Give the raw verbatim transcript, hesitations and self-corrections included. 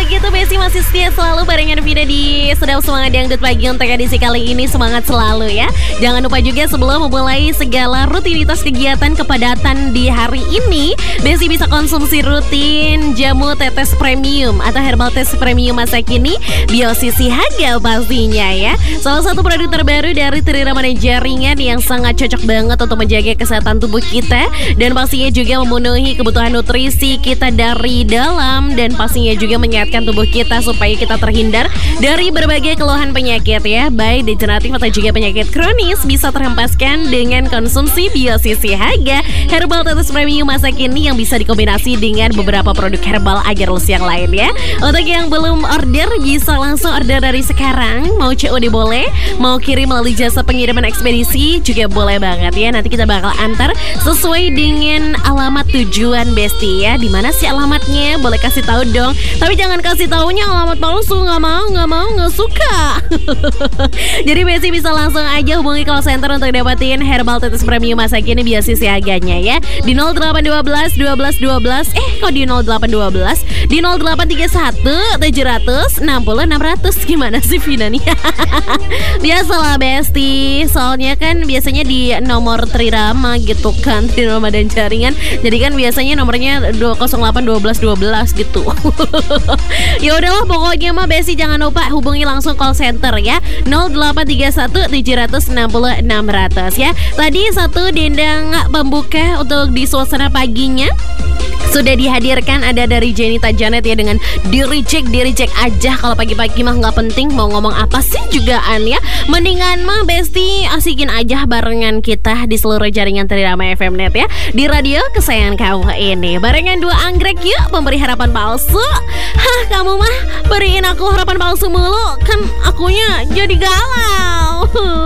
gitu Besti masih setia selalu barengan Vida di Sedap Semangat Dangdut Pagi untuk edisi kali ini. Semangat selalu ya. Jangan lupa juga sebelum memulai segala rutinitas kegiatan kepadatan di hari ini, Besti bisa konsumsi rutin jamu tetes premium atau herbal tes premium masa kini Biosisi Haga pastinya ya. Salah satu produk terbaru dari Trirama Jaringan yang sangat cocok banget untuk menjaga kesehatan tubuh kita dan pastinya juga memenuhi kebutuhan nutrisi kita dari dalam dan pastinya juga menyehatkan tubuh kita supaya kita terhindar dari berbagai keluhan penyakit ya, baik degeneratif atau juga penyakit kronis. Bisa terhempaskan dengan konsumsi Biosisi Haga herbal tetes premium masa kini yang bisa dikombinasi dengan beberapa produk herbal agar lulus yang lain ya. Untuk yang belum order bisa langsung order dari sekarang. Mau C O D boleh, mau kirim melalui jasa pengiriman ekspedisi juga boleh banget ya. Nanti kita bakal antar sesuai dengan alamat tujuan Besti ya. Dimana sih alamatnya? Boleh kasih tahu dong. Tapi jangan kasih taunya alamat palsu, nggak mau, nggak mau, nggak suka. Jadi Besti bisa langsung aja hubungi call center untuk dapetin herbal tetes premium masa kini Biosisi Haganya ya. Di nol delapan dua belas dua belas dua belas eh kok di nol delapan dua belas di nol delapan tiga satu tujuh enam nol enam nol nol. Gimana sih Vina nih? Biasalah Besti, soalnya kan biasanya di nomor Trirama gitu kan, Trirama dan Jaringan. Jadi kan biasanya nomornya dua nol delapan dua belas dua belas gitu. Ya udahlah pokoknya mah Besti jangan lupa hubungi langsung call center ya. nol delapan tiga satu tujuh enam nol enam nol nol ya. Tadi satu dendang pembuka untuk di suasana paginya sudah dihadirkan, ada dari Jenita Janet ya dengan di reject di reject aja. Kalau pagi-pagi mah nggak penting mau ngomong apa sih jugaan ya. Mendingan mah Besti asikin aja barengan kita di seluruh jaringan Trirama F M Net ya, di radio kesayangan kamu ini. Barengan dua anggrek yuk, pemberi harapan palsu. Hah, kamu mah beriin aku harapan palsu mulu, kan akunya jadi galau.